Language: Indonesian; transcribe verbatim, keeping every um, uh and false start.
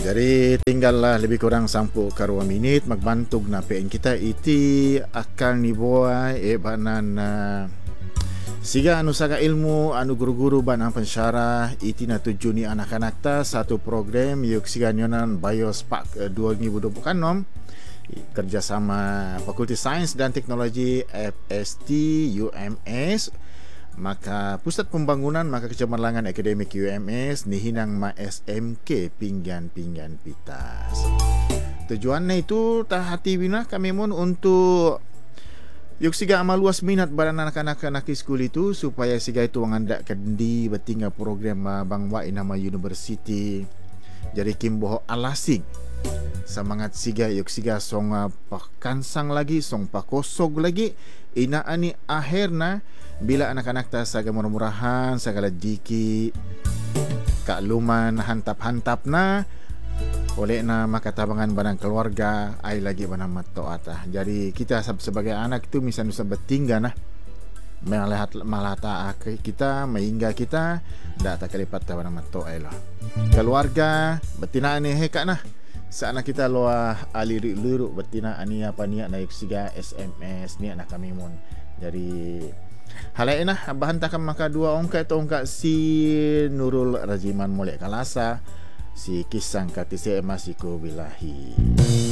Jadi tinggallah lebih kurang sampu karua minit magbantog na P N kita iti akal ni buhay e banan na siga anu saga ilmu anu guru-guru ban ang pensyarah iti na tuju ni anak-anak ta satu program yuk siga nyonan Biospark dua ribu dua puluh enam kerjasama Fakulti Sains dan Teknologi F S T U M S maka Pusat Pembangunan maka Kecemerlangan Akademik U M S ni hinang ma S M K pinggan-pinggan pitas. Tujuannya itu tah hati bina kami mun untuk yuk siga amal luas minat badan anak-anak anak iskul itu supaya siga itu mengandak kendi betinggal program Bang Wai nama University jadi kimboh alasig semangat siga yuk siga song pakansang lagi song pakosog lagi ina ani akhirna bila anak-anak ta saga murah-murahan sagala diki kakluman hantap-hantap na oleh na makatabangan barang keluarga ai lagi bana matoata. Jadi kita sebagai anak itu misalnya bisa bertinggal nah melihat malata kita mahingga kita dak tak kalipat ta bana mato ai lah. Keluarga betina ni heka nah sana kita loa aliri luruk betina ani apa niat naik siga S M S ni anak kami mun. Jadi halain nah bahan takam maka dua ongka itu ongka si Nurul Rajiman Molek Kalasa si Kisang Katisi Emasiku Bilahi.